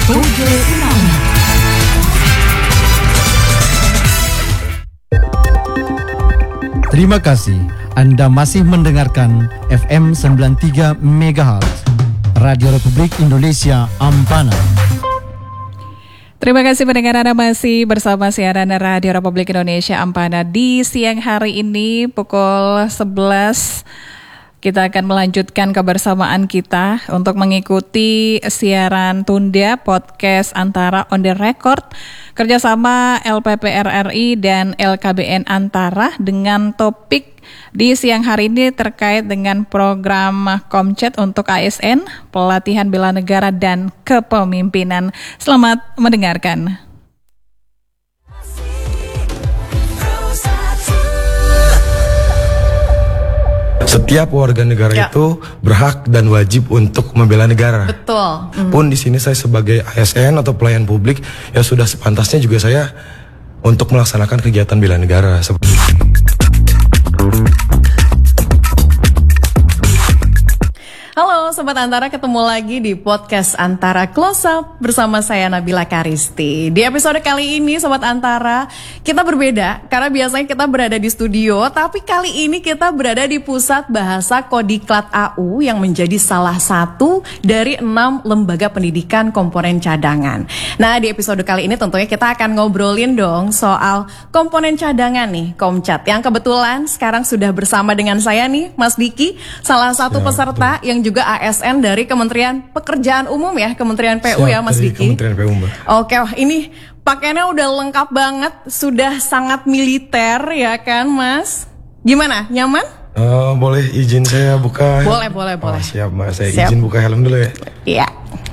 Kode Umauna. Terima kasih Anda masih mendengarkan FM 93 MHz Radio Republik Indonesia Ampana. Terima kasih pendengar, Anda masih bersama siaran Radio Republik Indonesia Ampana di siang hari ini pukul 11. Kita akan melanjutkan kebersamaan kita untuk mengikuti siaran tunda podcast Antara on the Record kerjasama LPP RRI dan LKBN Antara dengan topik di siang hari ini terkait dengan program Komcat untuk ASN, pelatihan bela negara dan kepemimpinan. Selamat mendengarkan. Setiap warga negara itu berhak dan wajib untuk membela negara. Betul. Pun di sini saya sebagai ASN atau pelayan publik ya sudah sepantasnya juga saya untuk melaksanakan kegiatan bela negara. Halo Sobat Antara, ketemu lagi di podcast Antara Close Up bersama saya Nabila Karisti. Di episode kali ini Sobat Antara, kita berbeda karena biasanya kita berada di studio, tapi kali ini kita berada di Pusat Bahasa Kodiklat AU yang menjadi salah satu dari 6 lembaga pendidikan komponen cadangan. Nah, di episode kali ini tentunya kita akan ngobrolin dong soal komponen cadangan nih, Komcat, yang kebetulan sekarang sudah bersama dengan saya nih, Mas Diki, salah satu peserta yang juga ASN dari Kementerian Pekerjaan Umum ya, Kementerian PU ya Mas Diki. Kementerian PU, Mbak. Oke, wah ini pakaiannya udah lengkap banget, sudah sangat militer ya kan Mas? Gimana, nyaman? Boleh izin saya buka? Boleh. Siap Mbak, saya izin buka helm dulu ya. Iya.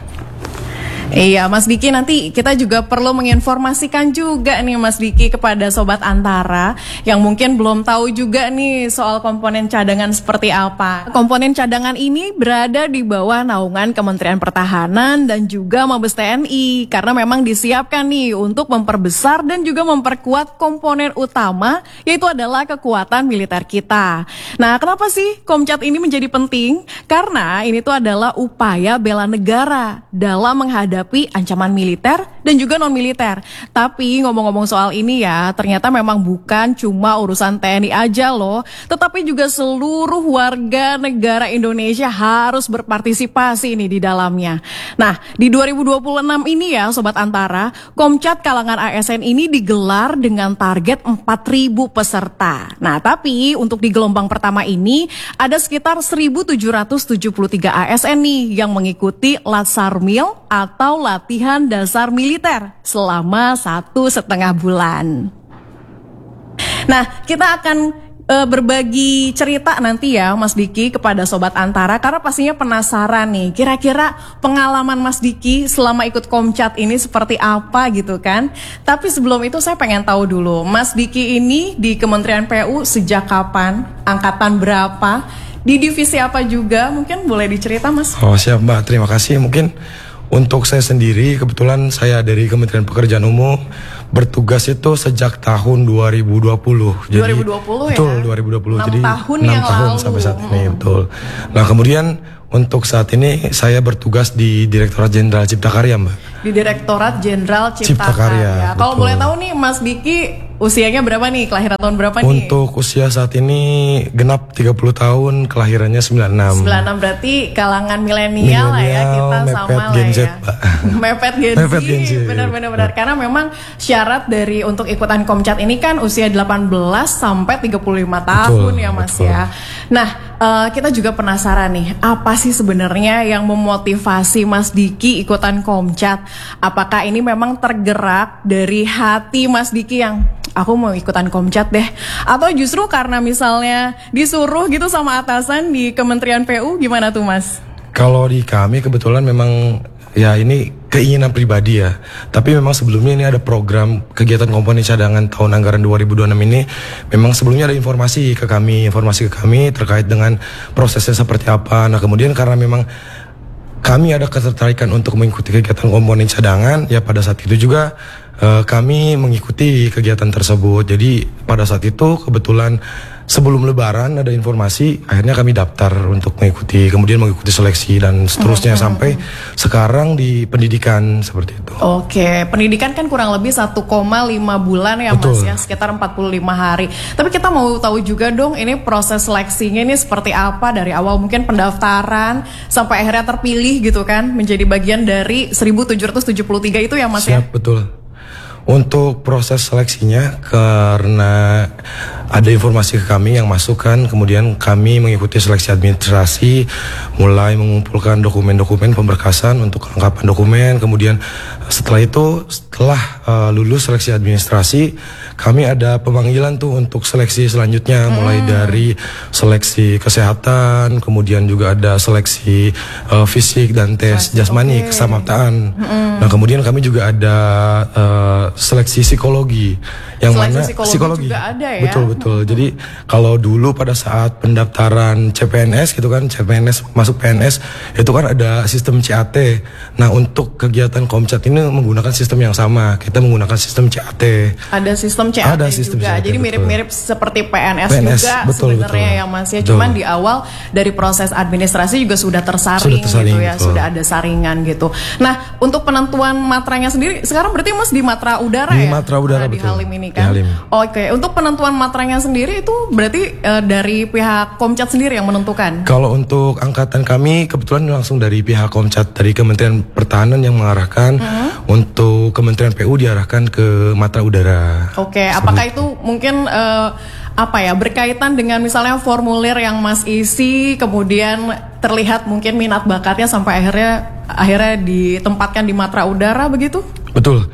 Iya Mas Diki, nanti kita juga perlu menginformasikan juga nih Mas Diki kepada Sobat Antara yang mungkin belum tahu juga nih soal komponen cadangan seperti apa. Komponen cadangan ini berada di bawah naungan Kementerian Pertahanan dan juga Mabes TNI karena memang disiapkan nih untuk memperbesar dan juga memperkuat komponen utama, yaitu adalah kekuatan militer kita. Nah, kenapa sih Komcat ini menjadi penting? Karena ini tuh adalah upaya bela negara dalam menghadapi ancaman militer dan juga non-militer. Tapi ngomong-ngomong soal ini ya, ternyata memang bukan cuma urusan TNI aja loh, tetapi juga seluruh warga negara Indonesia harus berpartisipasi nih di dalamnya. Nah, di 2026 ini ya Sobat Antara, Komcat kalangan ASN ini digelar dengan target 4.000 peserta. Nah, tapi untuk di gelombang pertama ini ada sekitar 1.773 ASN nih yang mengikuti Latsarmil atau latihan dasar militer selama 1,5 bulan. Nah, kita akan berbagi cerita nanti ya Mas Diki kepada Sobat Antara karena pastinya penasaran nih kira-kira pengalaman Mas Diki selama ikut Komcat ini seperti apa gitu kan. Tapi sebelum itu saya pengen tahu dulu, Mas Diki ini di Kementerian PU sejak kapan, angkatan berapa, di divisi apa juga, mungkin boleh dicerita Mas? Oh siap Mbak, terima kasih. Mungkin untuk saya sendiri, kebetulan saya dari Kementerian Pekerjaan Umum bertugas itu sejak tahun 2020. 2020 jadi, ya? Betul, 2020. 6 jadi tahun 6 yang tahun lalu. sampai saat ini, betul. Nah, kemudian untuk saat ini saya bertugas di Direktorat Jenderal Cipta Karya, Mbak. Di Direktorat Jenderal Cipta Karya. Kalau boleh tahu nih Mas Diki usianya berapa nih? Kelahiran tahun berapa nih? Untuk usia saat ini genap 30 tahun, kelahirannya 96. 96 berarti kalangan milenial lah ya, kita sama lah Gen Z, ya. Mepet Gen Z. Benar. Karena memang syarat dari untuk ikutan Komcat ini kan usia 18 sampai 35 tahun ya Mas ya. Nah, kita juga penasaran nih, apa sih sebenarnya yang memotivasi Mas Diki ikutan Komcat? Apakah ini memang tergerak dari hati Mas Diki yang aku mau ikutan Komcat deh, atau justru karena misalnya disuruh gitu sama atasan di Kementerian PU, gimana tuh Mas? Kalau di kami kebetulan memang ya ini keinginan pribadi ya. Tapi memang sebelumnya ini ada program kegiatan komponen cadangan tahun anggaran 2026 ini. Memang sebelumnya ada informasi ke kami terkait dengan prosesnya seperti apa. Nah, kemudian karena memang kami ada ketertarikan untuk mengikuti kegiatan komponen cadangan, ya pada saat itu juga kami mengikuti kegiatan tersebut. Jadi pada saat itu kebetulan sebelum Lebaran ada informasi, akhirnya kami daftar untuk kemudian mengikuti seleksi dan seterusnya sampai sekarang di pendidikan seperti itu. Oke, pendidikan kan kurang lebih 1,5 bulan ya Betul. Mas ya, sekitar 45 hari. Tapi kita mau tahu juga dong, ini proses seleksinya ini seperti apa dari awal mungkin pendaftaran sampai akhirnya terpilih gitu kan, menjadi bagian dari 1773 itu ya Mas ya? Siap, betul. Untuk proses seleksinya, karena ada informasi ke kami yang masuk kan, kemudian kami mengikuti seleksi administrasi, mulai mengumpulkan dokumen-dokumen pemberkasan untuk kelengkapan dokumen, kemudian setelah lulus seleksi administrasi, kami ada pemanggilan tuh untuk seleksi selanjutnya, mulai dari seleksi kesehatan, kemudian juga ada seleksi fisik dan tes jasmani, kesamaptaan. Nah, kemudian kami juga ada seleksi psikologi, yang Seleksi mana psikologi juga ada ya? Betul. Jadi kalau dulu pada saat pendaftaran CPNS gitu kan, CPNS masuk PNS itu kan ada sistem CAT. Nah, untuk kegiatan Komcat ini menggunakan sistem yang sama. Kita menggunakan sistem CAT. Ada sistem CAT Ada sistem juga. CAT, Jadi betul. mirip-mirip seperti PNS PNS, juga betul, sebenarnya betul. ya Mas ya. Betul. Cuman di awal dari proses administrasi juga sudah tersaring, gitu ya, betul. sudah ada saringan gitu. Nah, untuk penentuan matranya sendiri sekarang berarti Mas di Matra Udara Di ya? Matra Udara, Di betul. Halim ini Di kan. Halim. Oke, untuk penentuan matranya sendiri itu berarti dari pihak Komcat sendiri yang menentukan. Kalau untuk angkatan kami kebetulan langsung dari pihak Komcat, dari Kementerian Pertahanan yang mengarahkan. Untuk Kementerian PU diarahkan ke Matra Udara. Oke, apakah itu mungkin berkaitan dengan misalnya formulir yang Mas isi, kemudian terlihat mungkin minat bakatnya sampai akhirnya ditempatkan di Matra Udara begitu? Betul.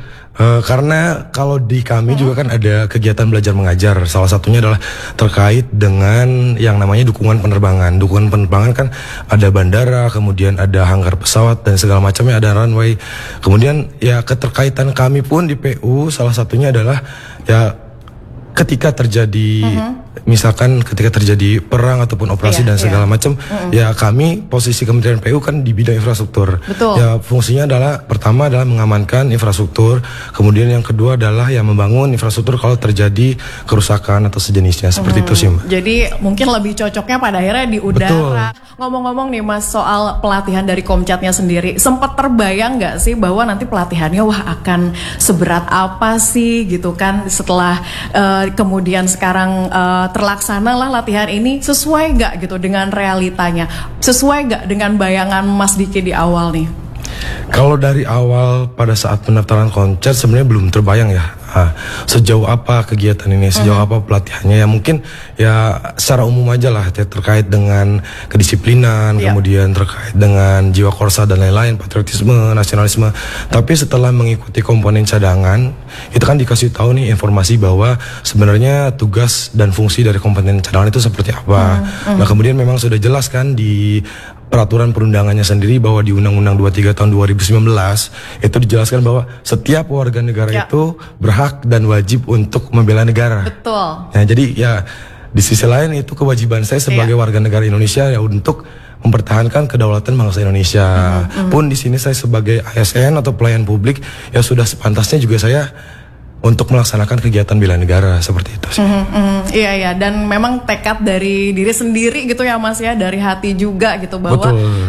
Karena kalau di kami juga kan ada kegiatan belajar mengajar. Salah satunya adalah terkait dengan yang namanya dukungan penerbangan. Dukungan penerbangan kan ada bandara, kemudian ada hanggar pesawat dan segala macamnya, ada runway. Kemudian ya keterkaitan kami pun di PU salah satunya adalah ya ketika terjadi misalkan ketika terjadi perang ataupun operasi dan segala macam, ya kami posisi Kementerian PU kan di bidang infrastruktur. Betul. Ya fungsinya adalah pertama adalah mengamankan infrastruktur, kemudian yang kedua adalah ya membangun infrastruktur kalau terjadi kerusakan atau sejenisnya seperti itu sih, Mbak. Jadi mungkin lebih cocoknya pada akhirnya di udara. Ngomong-ngomong nih Mas soal pelatihan dari Komcatnya sendiri, sempat terbayang nggak sih bahwa nanti pelatihannya akan seberat apa sih gitu kan setelah kemudian sekarang terlaksana lah latihan ini, sesuai nggak gitu dengan realitanya, sesuai nggak dengan bayangan Mas Diki di awal nih? Kalau dari awal pada saat pendaftaran Komcat sebenarnya belum terbayang ya sejauh apa kegiatan ini, sejauh apa pelatihannya. Ya mungkin ya secara umum aja lah terkait dengan kedisiplinan, kemudian terkait dengan jiwa korsa dan lain-lain, patriotisme, nasionalisme. Tapi setelah mengikuti komponen cadangan, itu kan dikasih tahu nih informasi bahwa sebenarnya tugas dan fungsi dari komponen cadangan itu seperti apa. Nah kemudian memang sudah jelas kan di peraturan perundangannya sendiri bahwa di Undang-Undang 23 tahun 2019 itu dijelaskan bahwa setiap warga negara itu berhak dan wajib untuk membela negara. Betul. Nah, jadi ya di sisi lain itu kewajiban saya sebagai warga negara Indonesia ya untuk mempertahankan kedaulatan bangsa Indonesia. Pun di sini saya sebagai ASN atau pelayan publik ya sudah sepantasnya juga saya untuk melaksanakan kegiatan bela negara seperti itu sih. Iya, dan memang tekad dari diri sendiri gitu ya Mas ya, dari hati juga gitu bahwa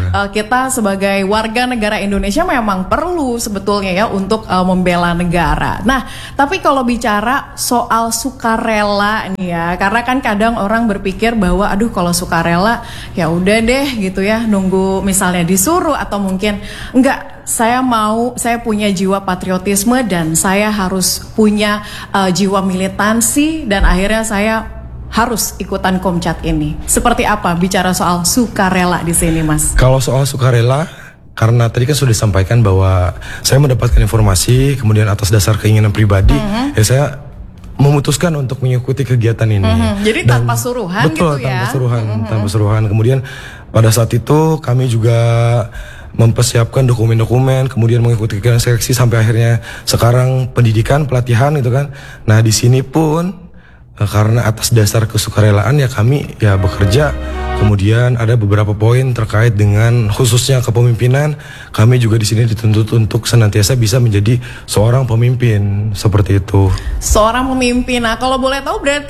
kita sebagai warga negara Indonesia memang perlu sebetulnya ya untuk membela negara. Nah, tapi kalau bicara soal sukarela nih ya, karena kan kadang orang berpikir bahwa aduh kalau sukarela ya udah deh gitu ya, nunggu misalnya disuruh atau mungkin enggak, saya punya jiwa patriotisme dan saya harus punya jiwa militansi dan akhirnya saya harus ikutan Komcat ini. Seperti apa bicara soal sukarela di sini, Mas? Kalau soal sukarela, karena tadi kan sudah disampaikan bahwa saya mendapatkan informasi, kemudian atas dasar keinginan pribadi, ya saya memutuskan untuk mengikuti kegiatan ini. Jadi tanpa suruhan betul, gitu ya? Tanpa suruhan. Kemudian pada saat itu kami juga mempersiapkan dokumen-dokumen, kemudian mengikuti kegiatan seleksi sampai akhirnya sekarang pendidikan, pelatihan gitu kan. Nah di sini pun karena atas dasar kesukarelaan ya kami ya bekerja. Kemudian ada beberapa poin terkait dengan khususnya kepemimpinan. Kami juga di sini dituntut untuk senantiasa bisa menjadi seorang pemimpin seperti itu. Seorang pemimpin. Nah kalau boleh tahu berarti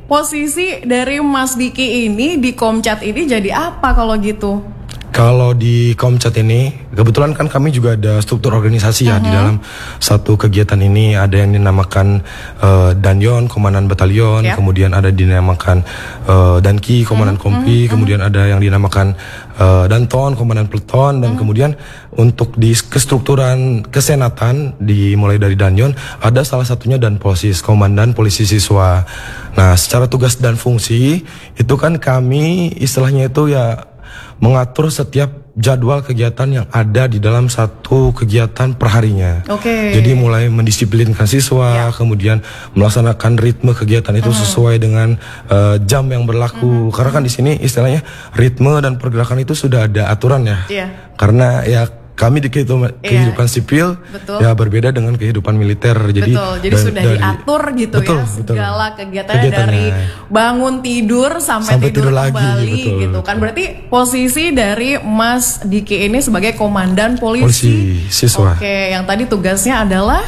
posisi dari Mas Diki ini di Komcat ini jadi apa kalau gitu? Kalau di Komcat ini, kebetulan kan kami juga ada struktur organisasi ya di dalam satu kegiatan ini. Ada yang dinamakan Danyon, Komandan Batalion, kemudian ada dinamakan Danki, Komandan Kompi, kemudian ada yang dinamakan Danton, Komandan Peleton, dan kemudian untuk di kestrukturan kesenatan dimulai dari Danyon, ada salah satunya Danposis, Komandan Polisi Siswa. Nah, secara tugas dan fungsi itu kan kami istilahnya itu ya mengatur setiap jadwal kegiatan yang ada di dalam satu kegiatan perharinya. Jadi mulai mendisiplinkan siswa, kemudian melaksanakan ritme kegiatan itu sesuai dengan jam yang berlaku. Karena kan di sini istilahnya ritme dan pergerakan itu sudah ada aturan ya. Karena ya kami di kehidupan sipil ya berbeda dengan kehidupan militer. Jadi sudah diatur gitu ya segala kegiatannya dari bangun tidur sampai tidur lagi, kembali gitu kan. Berarti posisi dari Mas Diki ini sebagai Komandan Polisi Siswa. Yang tadi tugasnya adalah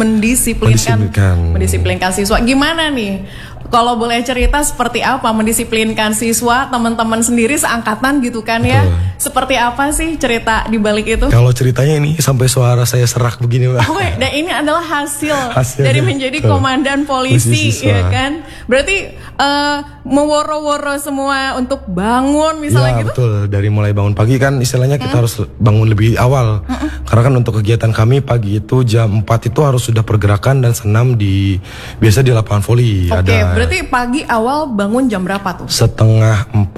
mendisiplinkan siswa. Gimana nih? Kalau boleh cerita seperti apa mendisiplinkan siswa, teman-teman sendiri seangkatan gitu kan ya? Seperti apa sih cerita di balik itu? Kalau ceritanya ini sampai suara saya serak begini, Mbak. Dan ini adalah hasil dari menjadi komandan polisi ya kan? Berarti meworo-woro semua untuk bangun misalnya gitu? Betul, dari mulai bangun pagi kan istilahnya kita harus bangun lebih awal. Karena kan untuk kegiatan kami pagi itu jam 4 itu harus sudah pergerakan dan senam biasa di lapangan voli. Berarti pagi awal bangun jam berapa tuh? Setengah 4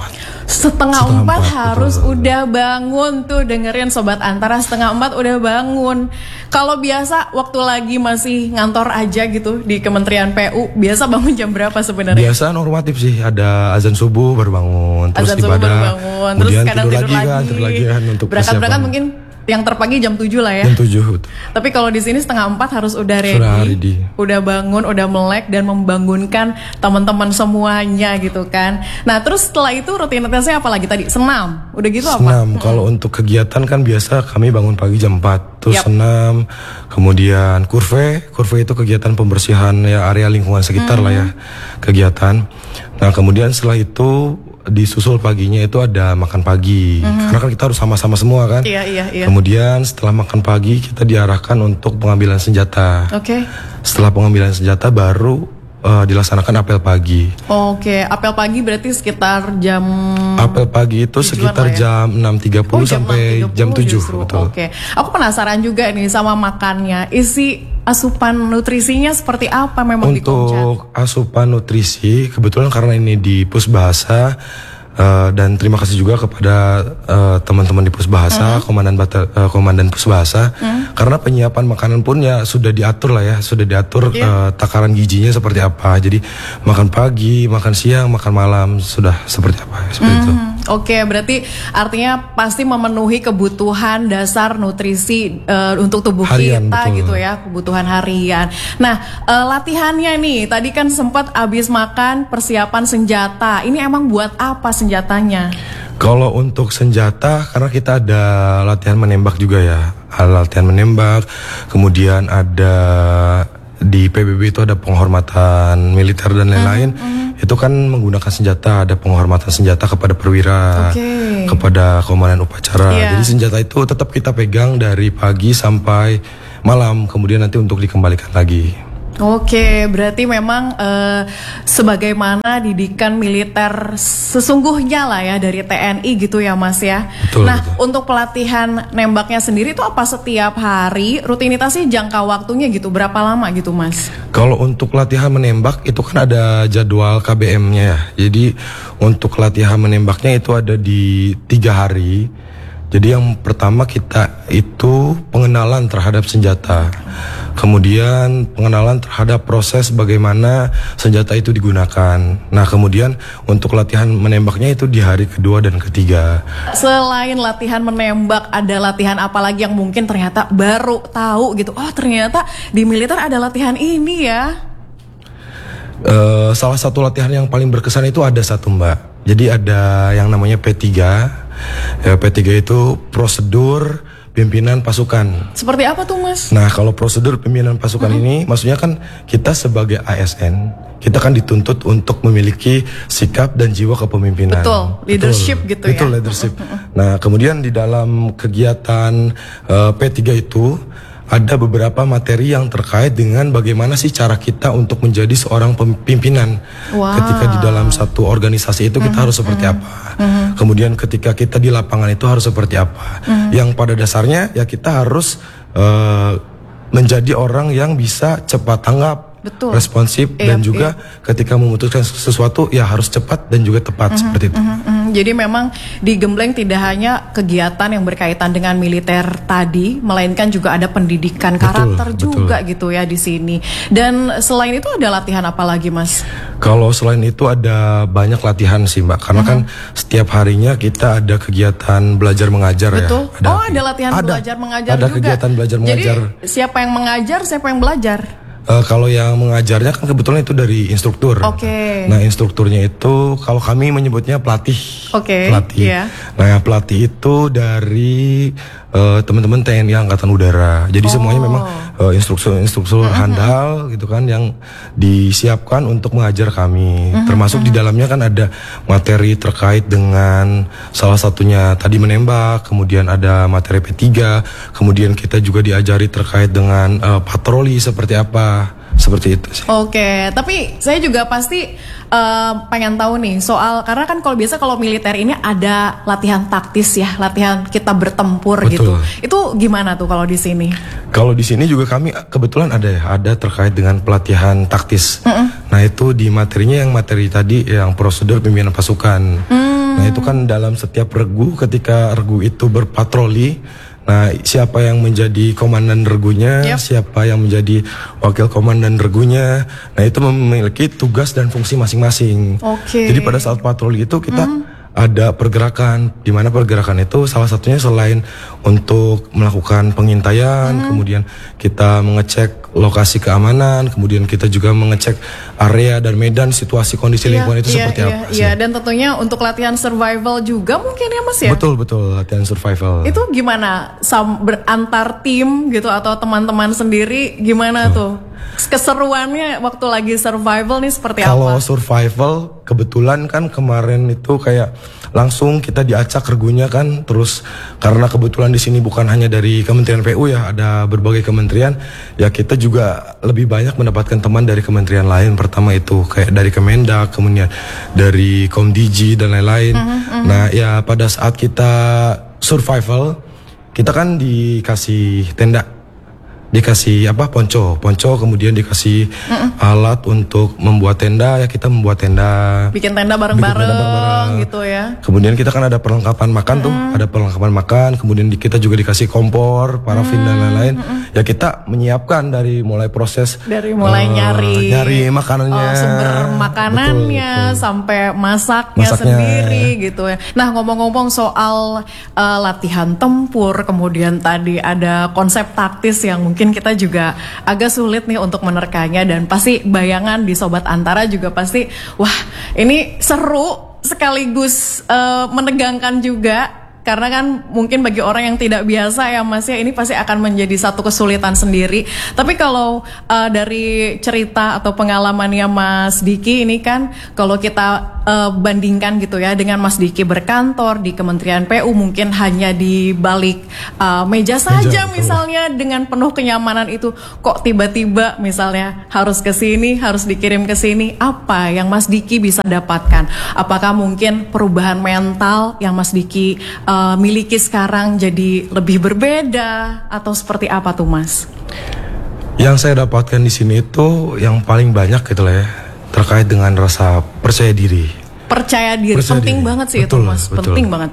harus udah bangun tuh, dengerin Sobat Antara, setengah 4 udah bangun. Kalau biasa waktu lagi masih ngantor aja gitu di Kementerian PU, biasa bangun jam berapa sebenarnya? Biasa normatif sih, ada azan subuh baru bangun, terus ibadah, terus kadang tidur lagi kan untuk berangkat mungkin yang terpagi jam 7 lah ya. Jam 7. Tapi kalau di sini setengah 4 harus udah ready. Udah bangun, udah melek dan membangunkan teman-teman semuanya gitu kan. Nah, terus setelah itu rutinitasnya apa lagi tadi? Senam. Udah gitu apa? Senam. Kalau untuk kegiatan kan biasa kami bangun pagi jam 4. Terus senam. Kemudian kurve itu kegiatan pembersihan ya area lingkungan sekitar lah ya. Kegiatan. Nah, kemudian setelah itu disusul paginya itu ada makan pagi. Karena kan kita harus sama-sama semua kan. Iya. Kemudian setelah makan pagi kita diarahkan untuk pengambilan senjata. Setelah pengambilan senjata baru dilaksanakan apel pagi. Apel pagi berarti sekitar jam... Apel pagi itu sekitar jam 6.30 sampai jam 7. Betul. Aku penasaran juga nih sama makannya. Isi asupan nutrisinya seperti apa memang di Komcat? Untuk asupan nutrisi, kebetulan karena ini di Pusbahasa, dan terima kasih juga kepada teman-teman di Pusbahasa, komandan Pusbahasa, karena penyiapan makanan pun ya sudah diatur lah ya, sudah diatur takaran gizinya seperti apa. Jadi makan pagi, makan siang, makan malam sudah seperti apa, seperti itu. Berarti artinya pasti memenuhi kebutuhan dasar nutrisi untuk tubuh harian, kita betul. gitu ya, kebutuhan harian. Nah, latihannya nih, tadi kan sempat habis makan persiapan senjata. Ini emang buat apa senjatanya? Kalau untuk senjata, karena kita ada latihan menembak juga ya, latihan menembak, kemudian ada di PBB itu ada penghormatan militer dan lain-lain. Itu kan menggunakan senjata, ada penghormatan senjata kepada perwira, kepada komandan upacara. Jadi senjata itu tetap kita pegang dari pagi sampai malam, kemudian nanti untuk dikembalikan lagi. Berarti memang sebagaimana didikan militer sesungguhnya lah ya dari TNI gitu ya Mas ya. Betul. Untuk pelatihan nembaknya sendiri itu apa setiap hari? Rutinitasnya jangka waktunya gitu, berapa lama gitu Mas? Kalau untuk latihan menembak itu kan ada jadwal KBM-nya ya. Jadi untuk latihan menembaknya itu ada di 3 hari. Jadi yang pertama kita itu pengenalan terhadap senjata. Kemudian pengenalan terhadap proses bagaimana senjata itu digunakan. Nah, kemudian untuk latihan menembaknya itu di hari kedua dan ketiga. Selain latihan menembak, ada latihan apa lagi yang mungkin ternyata baru tahu gitu? Oh, ternyata di militer ada latihan ini ya. Salah satu latihan yang paling berkesan itu ada satu Mbak. Jadi ada yang namanya P3. P3 itu prosedur pimpinan pasukan. Seperti apa tuh Mas? Nah, kalau prosedur pimpinan pasukan ini, maksudnya kan kita sebagai ASN, kita kan dituntut untuk memiliki sikap dan jiwa kepemimpinan. Betul, leadership gitu ya. Betul, leadership. Nah, kemudian di dalam kegiatan P3 itu ada beberapa materi yang terkait dengan bagaimana sih cara kita untuk menjadi seorang pimpinan. Wow. Ketika di dalam satu organisasi itu kita harus seperti apa. Kemudian ketika kita di lapangan itu harus seperti apa. Yang pada dasarnya ya kita harus menjadi orang yang bisa cepat tanggap. Betul. Responsif dan juga ketika memutuskan sesuatu ya harus cepat dan juga tepat seperti itu. Jadi memang di Gembleng tidak hanya kegiatan yang berkaitan dengan militer tadi, melainkan juga ada pendidikan karakter juga gitu ya di sini. Dan selain itu ada latihan apa lagi Mas? Kalau selain itu ada banyak latihan sih Mbak, karena kan setiap harinya kita ada kegiatan belajar mengajar. Betul. Ya. Ada latihan belajar mengajar ada juga. Kegiatan belajar mengajar. Jadi siapa yang mengajar, siapa yang belajar? Kalau yang mengajarnya kan kebetulan itu dari instruktur. Oke. Nah, instrukturnya itu kalau kami menyebutnya pelatih. Oke. Pelatih. Iya. Nah, pelatih itu dari teman-teman TNI Angkatan Udara. Jadi semuanya memang instruktur handal gitu kan yang disiapkan untuk mengajar kami. Termasuk di dalamnya kan ada materi terkait dengan salah satunya tadi menembak, kemudian ada materi P3, kemudian kita juga diajari terkait dengan patroli seperti apa. Seperti itu sih. Oke, tapi saya juga pasti pengen tahu nih soal, karena kan kalau biasa kalau militer ini ada latihan taktis ya, latihan kita bertempur. Betul. Gitu. Itu gimana tuh kalau di sini? Kalau di sini juga kami kebetulan ada terkait dengan pelatihan taktis. Nah, itu di materinya yang materi tadi yang prosedur pimpinan pasukan. Nah, itu kan dalam setiap regu, ketika regu itu berpatroli. Nah, siapa yang menjadi komandan regunya, siapa yang menjadi wakil komandan regunya. Nah, itu memiliki tugas dan fungsi masing-masing. Oke. Jadi pada saat patroli itu kita ada pergerakan, di mana pergerakan itu salah satunya selain untuk melakukan pengintaian, kemudian kita mengecek lokasi keamanan, kemudian kita juga mengecek area dan medan situasi kondisi lingkungan itu seperti apa. Iya, dan tentunya untuk latihan survival juga mungkin ya Mas ya? Betul, latihan survival. Itu gimana berantar tim gitu atau teman-teman sendiri gimana tuh? Keseruannya waktu lagi survival nih seperti apa? Kalau survival kebetulan kan kemarin itu kayak langsung kita diacak regunya kan, terus karena kebetulan di sini bukan hanya dari Kementerian PU ya, ada berbagai kementerian, ya kita juga lebih banyak mendapatkan teman dari kementerian lain. Pertama itu kayak dari Kemendak, kemudian dari Komdigi dan lain-lain. Nah, ya pada saat kita survival, kita kan dikasih tenda, dikasih ponco, kemudian dikasih alat untuk membuat tenda, ya kita membuat tenda, bikin tenda bareng-bareng gitu ya. Kemudian kita kan ada perlengkapan makan tuh, ada perlengkapan makan, kemudian kita juga dikasih kompor, parafin dan lain-lain. Ya kita menyiapkan dari mulai proses, dari mulai nyari makanannya, sumber makanannya, sampai masaknya sendiri gitu ya. Nah, ngomong-ngomong soal latihan tempur, kemudian tadi ada konsep taktis yang mungkin kita juga agak sulit nih untuk menerkanya, dan pasti bayangan di Sobat Antara juga pasti wah ini seru sekaligus menegangkan juga. Karena kan mungkin bagi orang yang tidak biasa ya Mas ya, ini pasti akan menjadi satu kesulitan sendiri. Tapi kalau dari cerita atau pengalamannya Mas Diki ini kan, kalau kita bandingkan gitu ya dengan Mas Diki berkantor di Kementerian PU, mungkin hanya di balik meja saja misalnya dengan penuh kenyamanan itu, kok tiba-tiba misalnya harus ke sini, harus dikirim ke sini. Apa yang Mas Diki bisa dapatkan? Apakah mungkin perubahan mental yang Mas Diki miliki sekarang jadi lebih berbeda atau seperti apa tuh Mas? Yang saya dapatkan di sini itu yang paling banyak gitu lah ya, terkait dengan rasa percaya diri. Percaya diri penting banget sih, betul, itu Mas, penting banget.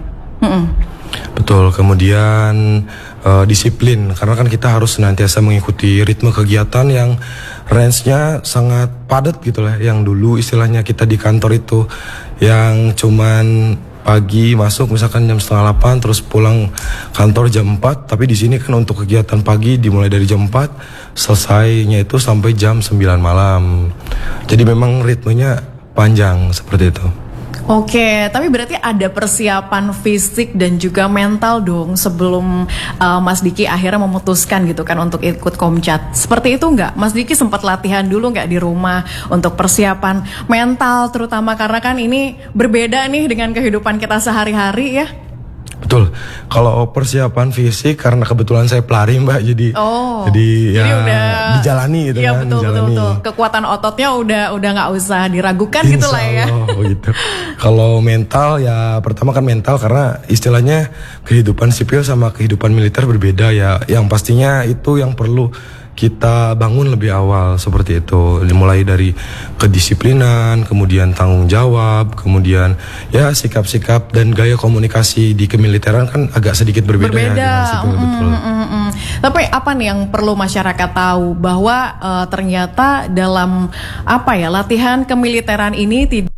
Betul, kemudian disiplin, karena kan kita harus senantiasa mengikuti ritme kegiatan yang range-nya sangat padat gitu lah. Yang dulu istilahnya kita di kantor itu yang cuman pagi masuk misalkan jam 7:30 terus pulang kantor jam 4, tapi di sini kan untuk kegiatan pagi dimulai dari jam 4, selesainya itu sampai jam 9 malam. Jadi memang ritmenya panjang seperti itu. Oke, tapi berarti ada persiapan fisik dan juga mental dong sebelum Mas Diki akhirnya memutuskan gitu kan untuk ikut Komcat. Seperti itu nggak? Mas Diki sempat latihan dulu nggak di rumah untuk persiapan mental, terutama karena kan ini berbeda nih dengan kehidupan kita sehari-hari ya? Betul. Kalau persiapan fisik karena kebetulan saya pelari Mbak, jadi udah dijalani gitu iya, kan. Betul. Kekuatan ototnya udah nggak usah diragukan gitu lah ya. Gitu. Kalau mental ya pertama kan mental karena istilahnya kehidupan sipil sama kehidupan militer berbeda ya. Yang pastinya itu yang perlu kita bangun lebih awal seperti itu, dimulai dari kedisiplinan, kemudian tanggung jawab, kemudian ya sikap-sikap dan gaya komunikasi di kemiliteran kan agak sedikit berbeda. Ya, dengan sipil, betul. Tapi apa nih yang perlu masyarakat tahu bahwa ternyata dalam latihan kemiliteran ini tidak